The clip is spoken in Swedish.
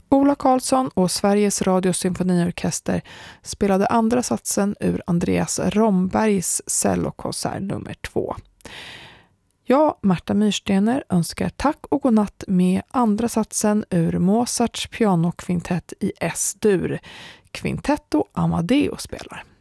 Ola Karlsson och Sveriges Radios symfoniorkester spelade andra satsen ur Andreas Rombergs cellokonsert nummer 2. Jag, Märta Myrstener, önskar tack och godnatt med andra satsen ur Mozarts pianokvintett i S-dur. Quintetto Amadeo spelar.